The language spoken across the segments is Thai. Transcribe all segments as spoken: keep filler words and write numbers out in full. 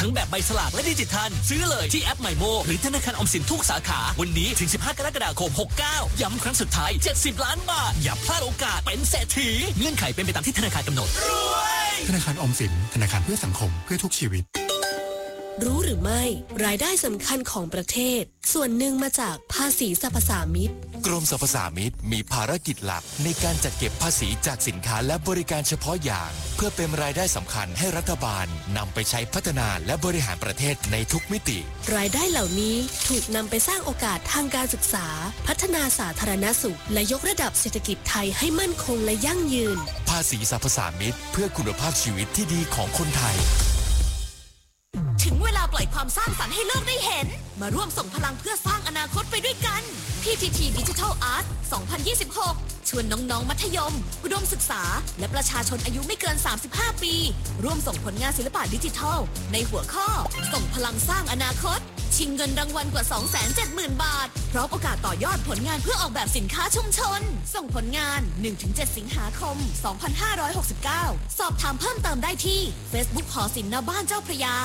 ทั้งแบบใบสลากและดิจิทัลซื้อเลยที่แอปไมโมหรือธนาคารออมสินทุกสาขาวันนี้ถึงสิบห้ากรกฎาคมหกเก้าย้ำครั้งสุดท้ายเจ็ดสิบล้านบาทอย่าพลาดโอกาสเป็นเศรษฐีเงื่อนไขเป็นไปตามที่ธนาคารกำหนดรวยธนาคารออมสินธนาคารเพื่อสังคมเพื่อทุกชีวิตรู้หรือไม่รายได้สำคัญของประเทศส่วนหนึ่งมาจากภาษีสรรพสามิตกรมสรรพสามิตมีภารกิจหลักในการจัดเก็บภาษีจากสินค้าและบริการเฉพาะอย่างเพื่อเป็นรายได้สำคัญให้รัฐบาลนำไปใช้พัฒนาและบริหารประเทศในทุกมิติรายได้เหล่านี้ถูกนำไปสร้างโอกาสทางการศึกษาพัฒนาสาธารณสุขและยกระดับเศรษฐกิจไทยให้มั่นคงและยั่งยืนภาษีสรรพสามิตเพื่อคุณภาพชีวิตที่ดีของคนไทยถึงเวลาปล่อยความสร้างสรรค์ให้โลกได้เห็นมาร่วมส่งพลังเพื่อสร้างอนาคตไปด้วยกัน พี ที ที Digital Art สองพันยี่สิบหกชวนน้องๆมัธยมอุดมศึกษาและประชาชนอายุไม่เกินสามสิบห้าปีร่วมส่งผลงานศิลปะดิจิทัลในหัวข้อส่งพลังสร้างอนาคตชิงเงินรางวัลกว่า สองแสนเจ็ดหมื่น บาทพร้อมโอกาสต่อยอดผลงานเพื่อออกแบบสินค้าชุมชนส่งผลงาน หนึ่งถึงเจ็ด สิงหาคม สองพันห้าร้อยหกสิบเก้า สอบถามเพิ่มเติมได้ที่ Facebook หอศิลป์ณบ้านเจ้าพระยา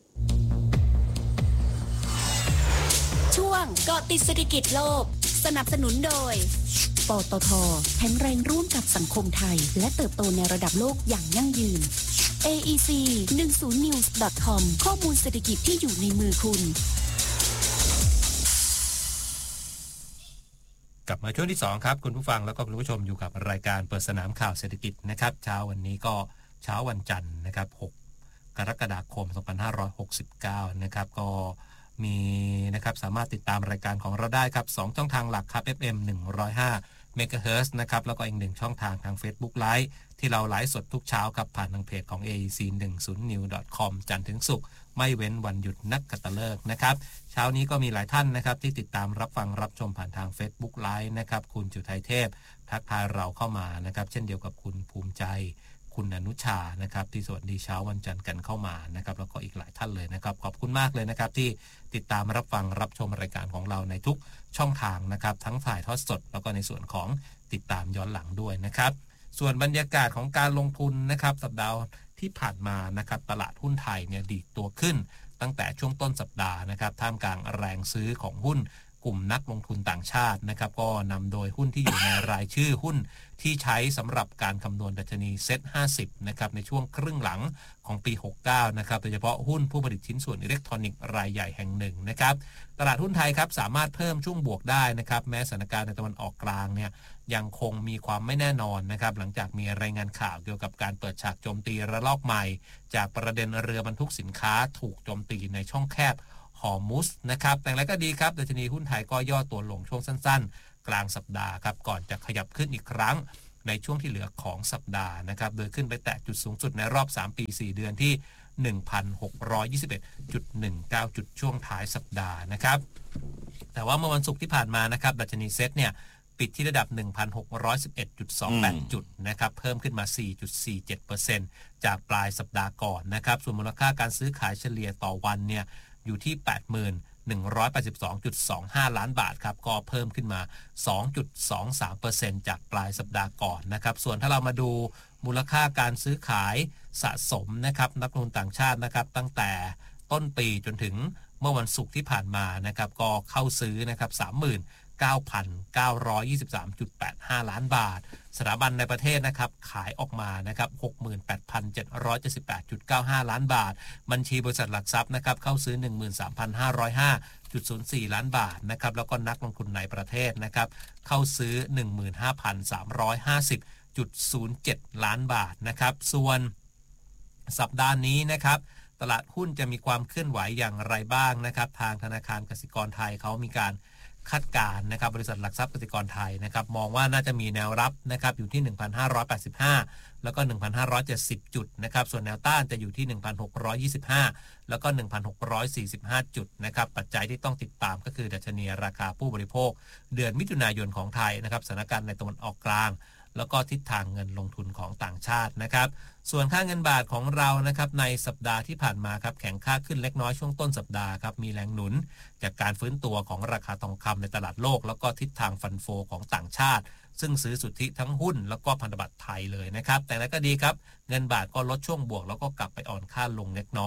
ช่วงเกาะติดเศรษฐกิจโลกสนับสนุนโดยปตท.แข็งแรงร่วมกับสังคมไทยและเติบโตในระดับโลกอย่างยั่งยืน เอ อี ซี หนึ่งศูนย์ นิวส์ ดอท คอม ข้อมูลเศรษฐกิจที่อยู่ในมือคุณกลับมาช่วงที่สองครับคุณผู้ฟังแล้วก็คุณผู้ชมอยู่กับรายการเปิดสนามข่าวเศรษฐกิจนะครับเช้าวันนี้ก็เช้าวันจันทร์นะครับหกกรกฎาคมสองพันห้าร้อยหกสิบเก้านะครับก็มีนะครับสามารถติดตามรายการของเราได้ครับสองช่องทางหลักครับ เอฟ เอ็ม หนึ่งร้อยห้า เมกะเฮิรตซ์นะครับแล้วก็อีกหนึ่งช่องทางทาง Facebook Live ที่เราไลฟ์สดทุกเช้าครับผ่านทางเพจของ เอ อี ซี หนึ่งศูนย์ นิวส์ ดอท คอม จันทร์ถึงศุกร์ไม่เว้นวันหยุดนักขัตฤกษ์นะครับเช้านี้ก็มีหลายท่านนะครับที่ติดตามรับฟังรับชมผ่านทาง Facebook Live นะครับคุณจุทัยเทพทักทายเราเข้ามานะครับเช่นเดียวกับคุณภูมิใจคุณอนุชานะครับที่สวัสดีเช้าวันจันทร์กันเข้ามานะครับแล้วก็อีกหลายท่านเลยนะครับขอบคุณมากเลยนะครับที่ติดตามรับฟังรับชมรายการของเราในทุกช่องทางนะครับทั้งฝ่ายทอดสดแล้วก็ในส่วนของติดตามย้อนหลังด้วยนะครับส่วนบรรยากาศของการลงทุนนะครับสัปดาห์ที่ผ่านมานะครับตลาดหุ้นไทยเนี่ยดีดตัวขึ้นตั้งแต่ช่วงต้นสัปดาห์นะครับท่ามกลางแรงซื้อของหุ้นกลุ่มนักลงทุนต่างชาตินะครับก็นำโดยหุ้นที่อยู่ในรายชื่อหุ้นที่ใช้สำหรับการคำนวณดัชนีเซ็ตห้าสิบนะครับในช่วงครึ่งหลังของปีหกเก้านะครับโดยเฉพาะหุ้นผู้ผลิตชิ้นส่วนอิเล็กทรอนิกส์รายใหญ่แห่งหนึ่งนะครับตลาดหุ้นไทยครับสามารถเพิ่มช่วงบวกได้นะครับแม้สถานการณ์ในตะวันออกกลางเนี่ยยังคงมีความไม่แน่นอนนะครับหลังจากมีรายงานข่าวเกี่ยวกับการเปิดฉากโจมตีระลอกใหม่จากประเด็นเรือบรรทุกสินค้าถูกโจมตีในช่องแคบฮอร์มุสนะครับแต่แล้วก็ดีครับดัชนีหุ้นไทยก็ย่อตัวลงช่วงสั้นๆกลางสัปดาห์ครับก่อนจะขยับขึ้นอีกครั้งในช่วงที่เหลือของสัปดาห์นะครับโดยขึ้นไปแตะจุดสูงสุดในรอบสามปีสี่เดือนที่ หนึ่งพันหกร้อยยี่สิบเอ็ดจุดหนึ่งเก้า จุดช่วงท้ายสัปดาห์นะครับแต่ว่าเมื่อวันศุกร์ที่ผ่านมานะครับดัชนีเซ็ตเนี่ยปิดที่ระดับ หนึ่งพันหกร้อยสิบเอ็ดจุดสองแปด จุดนะครับเพิ่มขึ้นมา สี่จุดสี่เจ็ดเปอร์เซ็นต์ จากปลายสัปดาห์ก่อนนะครับส่วนมูลค่าการซื้อขายเฉลี่ยต่อวันเนี่ยอยู่ที่ แปดหมื่นหนึ่งร้อยแปดสิบสองจุดสองห้า ล้านบาทครับก็เพิ่มขึ้นมา สองจุดสองสามเปอร์เซ็นต์ จากปลายสัปดาห์ก่อนนะครับส่วนถ้าเรามาดูมูลค่าการซื้อขายสะสมนะครับนักลงทุนต่างชาตินะครับตั้งแต่ต้นปีจนถึงเมื่อวันศุกร์ที่ผ่านมานะครับก็เข้าซื้อนะครับ สามหมื่นเก้าพันเก้าร้อยยี่สิบสามจุดแปดห้า ล้านบาทสถาบันในประเทศนะครับขายออกมานะครับ หกหมื่นแปดพันเจ็ดร้อยเจ็ดสิบแปดจุดเก้าห้า ล้านบาทบัญชีบริษัทหลักทรัพย์นะครับเข้าซื้อ หนึ่งหมื่นสามพันห้าร้อยห้าจุดศูนย์สี่ ล้านบาทนะครับแล้วก็นักลงทุนในประเทศนะครับเข้าซื้อ หนึ่งหมื่นห้าพันสามร้อยห้าสิบจุดศูนย์เจ็ด ล้านบาทนะครับส่วนสัปดาห์นี้นะครับตลาดหุ้นจะมีความเคลื่อนไหวอย่างไรบ้างนะครับทางธนาคารกสิกรไทยเขามีการคาดการณ์นะครับบริษัทหลักทรัพย์กสิกรไทยนะครับมองว่าน่าจะมีแนวรับนะครับอยู่ที่ หนึ่งพันห้าร้อยแปดสิบห้า แล้วก็ หนึ่งพันห้าร้อยเจ็ดสิบ จุดนะครับส่วนแนวต้านจะอยู่ที่ หนึ่งพันหกร้อยยี่สิบห้า แล้วก็ หนึ่งพันหกร้อยสี่สิบห้า จุดนะครับปัจจัยที่ต้องติดตามก็คือดัชนีราคาผู้บริโภคเดือนมิถุนายนของไทยนะครับสถานการณ์ในตะวันออกกลางแล้วก็ทิศทางเงินลงทุนของต่างชาตินะครับส่วนค่าเงินบาทของเรานะครับในสัปดาห์ที่ผ่านมาครับแข็งค่าขึ้นเล็กน้อยช่วงต้นสัปดาห์ครับมีแรงหนุนจากการฟื้นตัวของราคาทองคำในตลาดโลกแล้วก็ทิศทางฟันโฟของต่างชาติซึ่งซื้อสุทธิทั้งหุ้นแล้วก็พันธบัตรไทยเลยนะครับแต่แล้วก็ดีครับเงินบาทก็ลดช่วงบวกแล้วก็กลับไปอ่อนค่าลงเล็กน้อย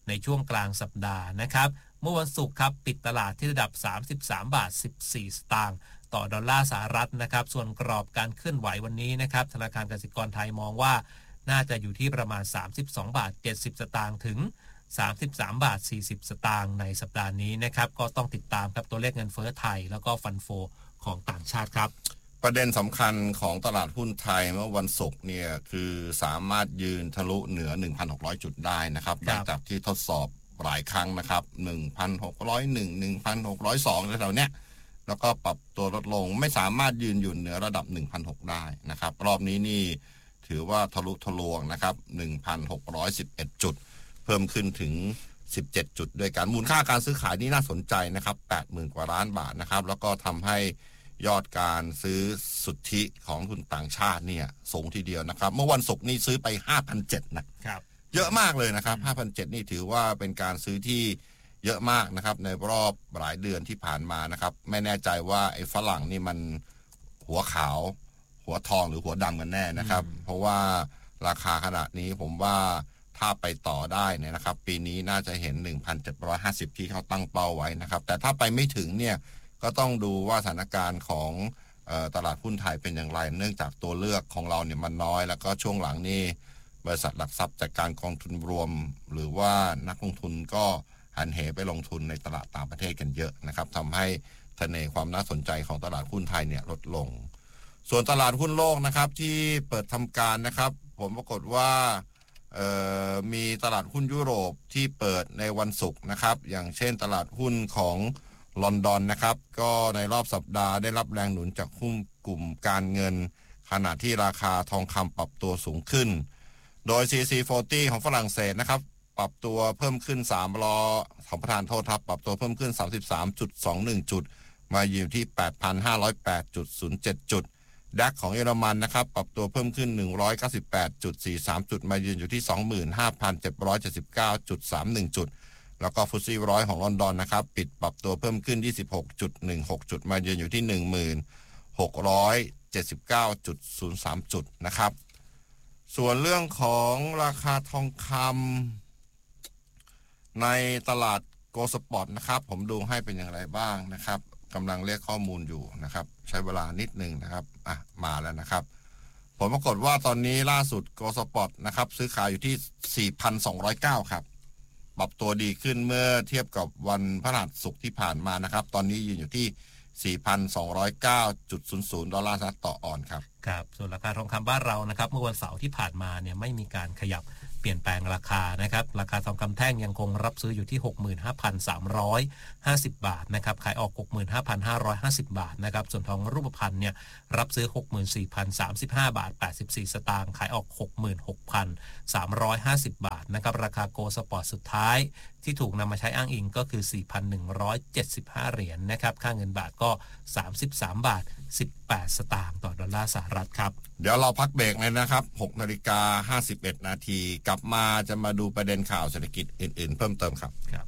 ในช่วงกลางสัปดาห์นะครับเมื่อวันศุกร์ครับปิดตลาดที่ระดับสามสิบสามบาทสิบสี่สตางค์ต่อดอลลาร์สหรัฐนะครับส่วนกรอบการเคลื่อนไหววันนี้นะครับธนาคารกสิกรไทยมองว่าน่าจะอยู่ที่ประมาณสามสิบสองบาทเจ็ดสิบสตางค์ถึงสามสิบสามบาทสี่สิบสตางค์ในสัปดาห์นี้นะครับก็ต้องติดตามครับตัวเลขเงินเฟ้อไทยแล้วก็ฟันโฟของต่างชาติครับประเด็นสำคัญของตลาดหุ้นไทยเมื่อวันศุกร์เนี่ยคือสามารถยืนทะลุเหนือ หนึ่งพันหกร้อย จุดได้นะครับหลังจากที่ทดสอบหลายครั้งนะครับ หนึ่งพันหกร้อยเอ็ด หนึ่งพันหกร้อยสอง แถวๆเนี้ยแล้วก็ปรับตัวลดลงไม่สามารถยืนอยู่เหนือระดับ หนึ่งพันหกร้อย ได้นะครับรอบนี้นี่ถือว่าทะลุทะลวงนะครับ หนึ่งพันหกร้อยสิบเอ็ด จุดเพิ่มขึ้นถึงสิบเจ็ดจุดด้วยกันมูลค่าการซื้อขายนี่น่าสนใจนะครับ แปดหมื่น กว่าล้านบาทนะครับแล้วก็ทำให้ยอดการซื้อสุทธิของทุนต่างชาติเนี่ยสูงทีเดียวนะครับเมื่อวันศุกร์นี่ซื้อไป ห้าพันเจ็ดร้อย นะครับเยอะมากเลยนะครับ ห้าพันเจ็ดร้อย นี่ถือว่าเป็นการซื้อที่เยอะมากนะครับในรอบหลายเดือนที่ผ่านมานะครับไม่แน่ใจว่าไอ้ฝรั่งนี่มันหัวขาวหัวทองหรือหัวดำกันแน่นะครับเพราะว่าราคาขนาดนี้ผมว่าถ้าไปต่อได้เนี่ยนะครับปีนี้น่าจะเห็น หนึ่งพันเจ็ดร้อยห้าสิบ ที่เขาตั้งเป้าไว้นะครับแต่ถ้าไปไม่ถึงเนี่ยก็ต้องดูว่าสถานการณ์ของเอ่อตลาดหุ้นไทยเป็นอย่างไรเนื่องจากตัวเลือกของเราเนี่ยมันน้อยแล้วก็ช่วงหลังนี่บริษัทหลักทรัพย์จัดการกองทุนรวมหรือว่านักลงทุนก็หันเหไปลงทุนในตลาดต่างประเทศกันเยอะนะครับทำให้ทะเนความน่าสนใจของตลาดหุ้นไทยเนี่ยลดลงส่วนตลาดหุ้นโลกนะครับที่เปิดทำการนะครับผมปรากฏว่ามีตลาดหุ้นยุโรปที่เปิดในวันศุกร์นะครับอย่างเช่นตลาดหุ้นของลอนดอนนะครับก็ในรอบสัปดาห์ได้รับแรงหนุนจากหุ้นกลุ่มการเงินขณะที่ราคาทองคำปรับตัวสูงขึ้นโดย ซี ซี สี่สิบ ของฝรั่งเศสนะครับปรับตัวเพิ่มขึ้นสามล้อของประธานโทษครับปรับตัวเพิ่มขึ้น สามสิบสามจุดสองหนึ่ง จุดมาอยู่ที่ แปดพันห้าร้อยแปดจุดศูนย์เจ็ด จุดดัคของเยอรมันนะครับปรับตัวเพิ่มขึ้น หนึ่งร้อยเก้าสิบแปดจุดสี่สาม จุดมายืนอยู่ที่ สองหมื่นห้าพันเจ็ดร้อยเจ็ดสิบเก้าจุดสามหนึ่ง จุดแล้วก็ฟุตซี่ร้อยของลอนดอนนะครับปิดปรับตัวเพิ่มขึ้น ยี่สิบหกจุดหนึ่งหก จุดมายืนอยู่ที่ หนึ่งหมื่นหกร้อยเจ็ดสิบเก้าจุดศูนย์สาม จุดนะครับส่วนเรื่องของราคาทองคำในตลาดโกลด์สปอร์ตนะครับผมดูให้เป็นอย่างไรบ้างนะครับกำลังเรียกข้อมูลอยู่นะครับใช้เวลานิดนึงนะครับอ่ะมาแล้วนะครับผลปรากฏว่าตอนนี้ล่าสุดโกลด์สปอร์ตนะครับซื้อขายอยู่ที่ สี่พันสองร้อยเก้า ครับปรับตัวดีขึ้นเมื่อเทียบกับวันพฤหัสศุกร์ที่ผ่านมานะครับตอนนี้ยืนอยู่ที่ สี่พันสองร้อยเก้าจุดศูนย์ศูนย์ ดอลลาร์สหรัฐต่อออนซ์ครับครับส่วนราคาทองคำบ้านเรานะครับเมื่อวันเสาร์ที่ผ่านมาเนี่ยไม่มีการขยับเปลี่ยนแปลงราคานะครับราคาทองคำแท่งยังคงรับซื้ออยู่ที่ หกหมื่นห้าพันสามร้อยห้าสิบ บาทนะครับขายออก หกหมื่นห้าพันห้าร้อยห้าสิบ บาทนะครับส่วนทองรูปพรรณเนี่ยรับซื้อ หกหมื่นสี่พันสามสิบห้า บาทแปดสิบสี่สตางค์ขายออก หกหมื่นหกพันสามร้อยห้าสิบ บาทนะครับราคาโกลด์สปอร์ตสุดท้ายที่ถูกนำมาใช้อ้างอิงก็คือ สี่พันหนึ่งร้อยเจ็ดสิบห้า เหรียญ น, นะครับค่าเงินบาทก็สามสิบสามบาทสิบแปดสตางค์ต่อดอลลาร์สหรัฐครับเดี๋ยวเราพักเบรกเลยนะครับ หกนาฬิกาห้าสิบเอ็ดนาทีกลับมาจะมาดูประเด็นข่าวเศรษฐกิจอื่นๆเพิ่มเติมครับครับ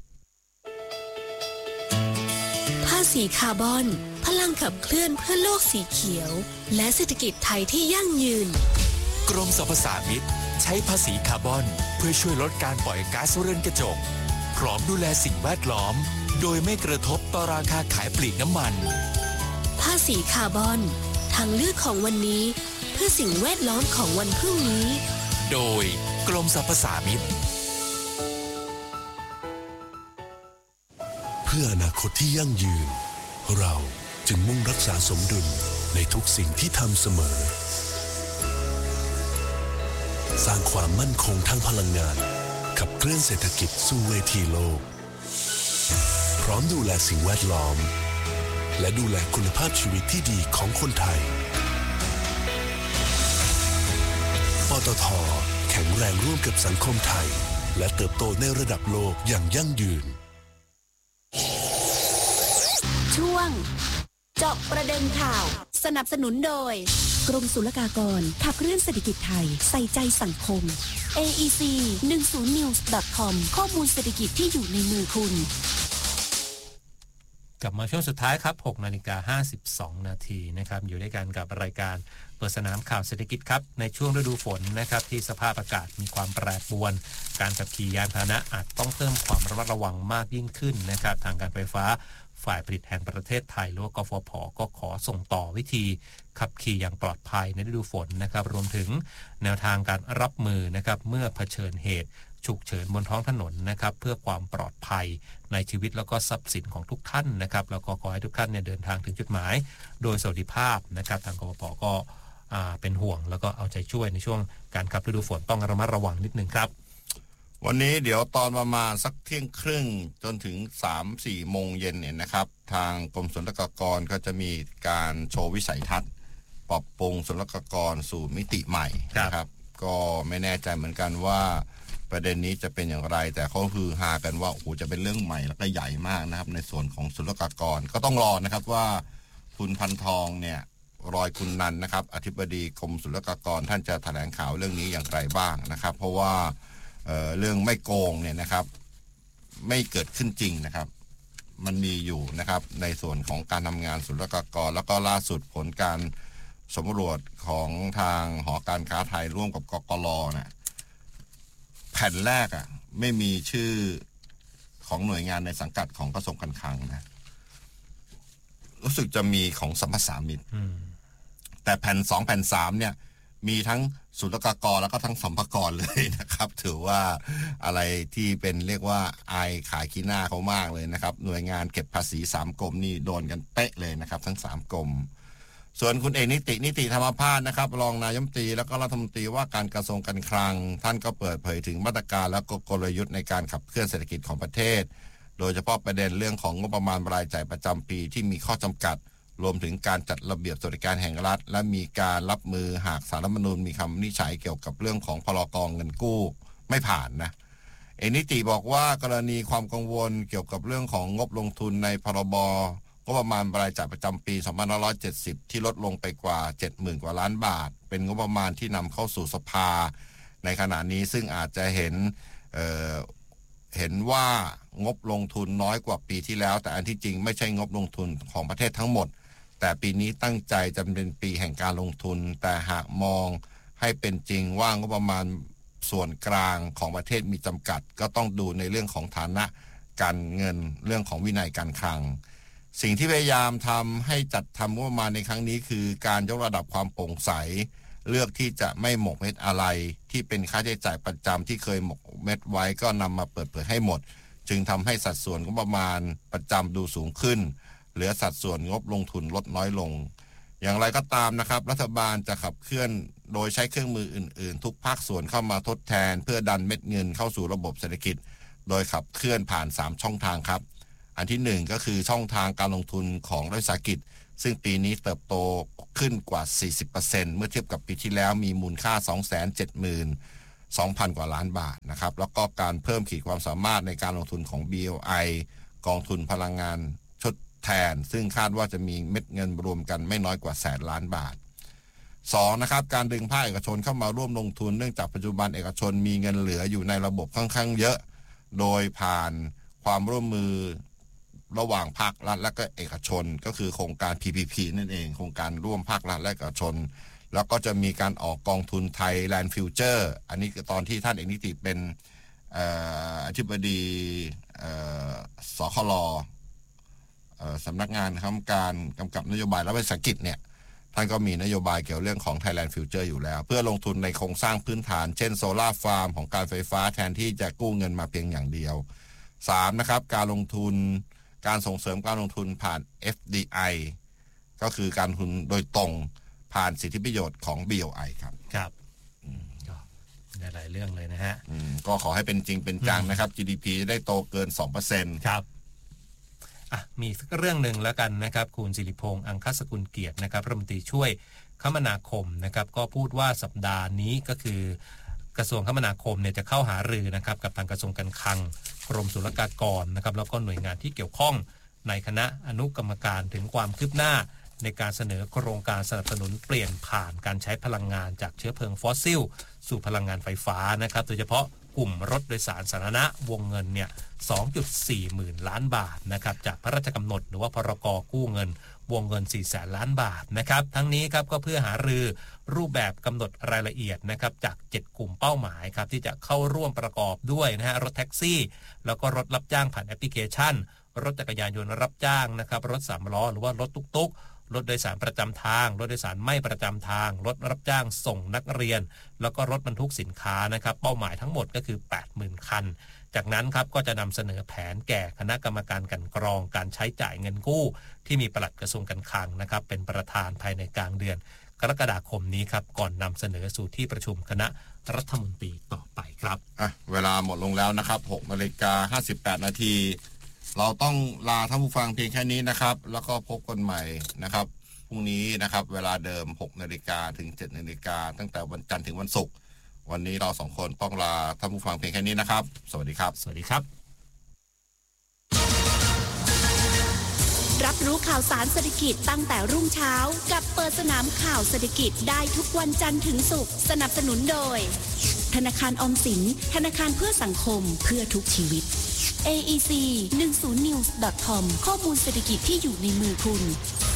ภาษีคาร์บอนพลังขับเคลื่อนเพื่อโลกสีเขียวและเศรษฐกิจไทยที่ยั่งยืนกรมสรรพสามิตใช้ภาษีคาร์บอนเพื่อช่วยลดการปล่อยก๊าซเรือนกระจกพร้อมดูแลสิ่งแวดล้อมโดยไม่กระทบต่อราคาขายปลีกน้ำมันภาษีคาร์บอนทางเลือกของวันนี้เพื่อสิ่งแวดล้อมของวันพรุ่งนี้โดยกรมสรรพสามิตเพื่ออนาคตที่ยั่งยืนเราจึงมุ่งรักษาสมดุลในทุกสิ่งที่ทำเสมอสร้างความมั่นคงทางพลังงานขับเคลื่อนเศรษฐกิจสู่เวทีโลกพร้อมดูแลสิ่งแวดล้อมและดูแลคุณภาพชีวิตที่ดีของคนไทยปตท.แข็งแรงร่วมกับสังคมไทยและเติบโตในระดับโลกอย่างยั่งยืนช่วงเจาะประเด็นข่าวสนับสนุนโดยกรมศุลกากรขับเคลื่อนเศรษฐกิจไทยใส่ใจสังคม เอ อี ซี หนึ่งศูนย์ นิวส์ ดอท คอม ข้อมูลเศรษฐกิจที่อยู่ในมือคุณกลับมาช่วงสุดท้ายครับ หกนาฬิกาห้าสิบสองนาทีนะครับอยู่ด้วยกันกับรายการเปิดสนามข่าวเศรษฐกิจครับในช่วงฤดูฝนนะครับที่สภาพอากาศมีความแปรปรวนการขับขี่ยานพาหนะอาจต้องเพิ่มความระมัดระวังมากยิ่งขึ้นนะครับทางการไฟฟ้าฝ่ายผลิตแห่งประเทศไทยหรือว่ากฟผ.ก็ขอส่งต่อวิธีขับขี่อย่างปลอดภัยในฤดูฝนนะครับรวมถึงแนวทางการรับมือนะครับเมื่อเผชิญเหตุฉุกเฉินบนท้องถนนนะครับเพื่อความปลอดภัยในชีวิตแล้วก็ทรัพย์สินของทุกท่านนะครับแล้วก็ขอให้ทุกท่านเนี่ยเดินทางถึงจุดหมายโดยสวัสดิภาพนะครับทางกฟผ.ก็เป็นห่วงแล้วก็เอาใจช่วยในช่วงการขับฤดูฝนต้องระมัดระวังนิดนึงครับวันนี้เดี๋ยวตอนประมาณสักเที่ยงครึ่งจนถึง สามถึงสี่ โมงเย็นเนี่ยนะครับทางกรมศุลกากรก็จะมีการโชว์วิสัยทัศน์ปรับปรุงศุลกากรสู่มิติใหม่นะครับก็ไม่แน่ใจเหมือนกันว่าประเด็นนี้จะเป็นอย่างไรแต่เขาฮือฮากันว่าโอ้โหจะเป็นเรื่องใหม่แล้วก็ใหญ่มากนะครับในส่วนของศุลกากรก็ต้องรอนะครับว่าคุณพันทองเนี่ยรอยคุณนันนะครับอธิบดีกรมศุลกากรท่านจะแถลงข่าวเรื่องนี้อย่างไรบ้างนะครับเพราะว่า เ, เรื่องไม่โกงเนี่ยนะครับไม่เกิดขึ้นจริงนะครับมันมีอยู่นะครับในส่วนของการทำงานศุลกากรแล้วก็ล่าสุดผลการสำรวจของทางหอการค้าไทยร่วมกับกกล.เนี่ยแผ่นแรกอ่ะไม่มีชื่อของหน่วยงานในสังกัดของกระทรวงการคลังนะรู้สึกจะมีของสัมภาษามิตรแต่แผ่นสองแผ่นสามเนี่ยมีทั้งศุลกากรแล้วก็ทั้งสัมภากรเลยนะครับถือว่าอะไรที่เป็นเรียกว่าอายขายขี้หน้าเขามากเลยนะครับหน่วยงานเก็บภาษีสามกรมนี่โดนกันเป๊ะเลยนะครับทั้งสามกรมส่วนคุณเอกนิตินิติธรรมภาสนะครับรองนายกรัฐมนตรีแล้วก็รัฐมนตรีว่าการกระทรวงการคลังท่านก็เปิดเผยถึงมาตรการและกลยุทธ์ในการขับเคลื่อนเศรษฐกิจของประเทศโดยเฉพาะประเด็นเรื่องของงบประมาณรายจ่ายประจำปีที่มีข้อจำกัดรวมถึงการจัดระเบียบสวัสดิการแห่งรัฐและมีการรับมือหากศาลรัฐธรรมนูญมีคำวินิจฉัยเกี่ยวกับเรื่องของพรก.เงินกู้ไม่ผ่านนะเอกนิติบอกว่ากรณีความกังวลเกี่ยวกับเรื่องของงบลงทุนในพรบงบประมาณรายจ่ายประจำปีสองพันห้าร้อยเจ็ดสิบที่ลดลงไปกว่า เจ็ดหมื่น กว่าล้านบาทเป็นงบประมาณที่นำเข้าสู่สภาในขณะนี้ซึ่งอาจจะเห็นเอ่อเห็นว่างบลงทุนน้อยกว่าปีที่แล้วแต่อันที่จริงไม่ใช่งบลงทุนของประเทศทั้งหมดแต่ปีนี้ตั้งใจจะเป็นปีแห่งการลงทุนแต่หากมองให้เป็นจริงว่างบประมาณส่วนกลางของประเทศมีจำกัดก็ต้องดูในเรื่องของฐานะการเงินเรื่องของวินัยการคลังสิ่งที่พยายามทำให้จัดทำงบประมาณในครั้งนี้คือการยกระดับความโปร่งใสเลือกที่จะไม่หมกเม็ดอะไรที่เป็นค่าใช้จ่ายประจำที่เคยหมกเม็ดไว้ก็นำมาเปิดเผยให้หมดจึงทำให้สัดส่วนงบประมาณประจำดูสูงขึ้นเหลือสัดส่วนงบลงทุนลดน้อยลงอย่างไรก็ตามนะครับรัฐบาลจะขับเคลื่อนโดยใช้เครื่องมืออื่นๆทุกภาคส่วนเข้ามาทดแทนเพื่อดันเม็ดเงินเข้าสู่ระบบเศรษฐกิจโดยขับเคลื่อนผ่านสามช่องทางครับอันที่หนึ่งก็คือช่องทางการลงทุนของรัฐวิสาหกิจซึ่งปีนี้เติบโตขึ้นกว่า สี่สิบเปอร์เซ็นต์ เมื่อเทียบกับปีที่แล้วมีมูลค่า สองแสนเจ็ดหมื่นสองพัน กว่าล้านบาทนะครับแล้วก็การเพิ่มขีดความสามารถในการลงทุนของ บี แอล ไอ กองทุนพลังงานชดแทนซึ่งคาดว่าจะมีเม็ดเงินรวมกันไม่น้อยกว่าแสนล้านบาทสองนะครับการดึงภาคเอกชนเข้ามาร่วมลงทุนเนื่องจากปัจจุบันเอกชนมีเงินเหลืออยู่ในระบบค่อนข้างเยอะโดยผ่านความร่วมมือระหว่างภาครัฐและก็เอกชนก็คือโครงการ พี พี พี นั่นเองโครงการร่วมภาครัฐและเอกชนแล้วก็จะมีการออกกองทุนไทยแลนด์ฟิวเจอร์อันนี้ตอนที่ท่านเอกนิติเป็นอธิบดีสคลสำนักงานคณะกรรมการกำกับนโยบายและวิสาหกิจเนี่ยท่านก็มีนโยบายเกี่ยวเรื่องของ Thailand Future อยู่แล้วเพื่อลงทุนในโครงสร้างพื้นฐานเช่นโซล่าฟาร์มของการไฟฟ้าแทนที่จะกู้เงินมาเพียงอย่างเดียวสามนะครับการลงทุนการส่งเสริมการลงทุนผ่าน เอฟ ดี ไอ ก็คือการลงทุนโดยตรงผ่านสิทธิประโยชน์ของ บี แอล ไอ ครับครับก็ได้หลายเรื่องเลยนะฮะก็ขอให้เป็นจริงเป็นจังนะครับ จี ดี พี จะได้โตเกิน สองเปอร์เซ็นต์ครับอ่ะมีสักเรื่องหนึ่งแล้วกันนะครับคุณศิริพงษ์อังคสกุลเกียรตินะครับรัฐมนตรีช่วยคมนาคมนะครับก็พูดว่าสัปดาห์นี้ก็คือกระทรวงคมนาคมเนี่ยจะเข้าหารือนะครับกับทางกระทรวงการคลังกรมศุลกากรนะครับแล้วก็หน่วยงานที่เกี่ยวข้องในคณะอนุกรรมการถึงความคืบหน้าในการเสนอโครงการสนับสนุนเปลี่ยนผ่านการใช้พลังงานจากเชื้อเพลิงฟอสซิลสู่พลังงานไฟฟ้านะครับโดยเฉพาะกลุ่มรถโดยสารสาธารณะวงเงินเนี่ย สองจุดสี่ หมื่นล้านบาทนะครับจากพระราชกำหนดหรือว่าพรก.กู้เงินวงเงิน สี่แสน ล้านบาทนะครับทั้งนี้ครับก็เพื่อหารือรูปแบบกำหนดรายละเอียดนะครับจากเจ็ดกลุ่มเป้าหมายครับที่จะเข้าร่วมประกอบด้วยนะฮะรถแท็กซี่แล้วก็รถรับจ้างผ่านแอปพลิเคชันรถจักรยานยนต์รับจ้างนะครับรถสามล้อหรือว่ารถตุ๊กๆรถโดยสารประจำทางรถโดยสารไม่ประจำทางรถรับจ้างส่งนักเรียนแล้วก็รถบรรทุกสินค้านะครับเป้าหมายทั้งหมดก็คือ แปดหมื่น คันจากนั้นครับก็จะนำเสนอแผนแก่คณะกรรมการกลั่นกรองการใช้จ่ายเงินกู้ที่มีปลัดกระทรวงการคลังนะครับเป็นประธานภายในกลางเดือนกรกฎาคมนี้ครับก่อนนำเสนอสู่ที่ประชุมคณะรัฐมนตรีต่อไปครับอ่ะเวลาหมดลงแล้วนะครับ หกนาฬิกาห้าสิบแปดนาทีเราต้องลาท่านผู้ฟังเพียงแค่นี้นะครับแล้วก็พบกันใหม่นะครับพรุ่งนี้นะครับเวลาเดิม หกนาฬิกาถึง เจ็ดนาฬิกาตั้งแต่วันจันทร์ถึงวันศุกร์วันนี้เราสองคนต้องลาท่านผู้ฟังเพียงแค่นี้นะครับสวัสดีครับสวัสดีครับรับรู้ข่าวสารเศรษฐกิจตั้งแต่รุ่งเช้ากับเปิดสนามข่าวเศรษฐกิจได้ทุกวันจันทร์ถึงศุกร์สนับสนุนโดยธนาคารออมสินธนาคารเพื่อสังคมเพื่อทุกชีวิต เอ อี ซี หนึ่งศูนย์ นิวส์ ดอท คอม ข้อมูลเศรษฐกิจที่อยู่ในมือคุณ